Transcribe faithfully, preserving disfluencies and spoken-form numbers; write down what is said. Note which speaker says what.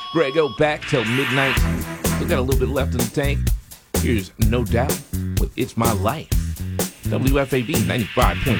Speaker 1: Grego back till midnight. Still got a little bit left in the tank. Here's No Doubt with It's My Life. W F A B ninety-five point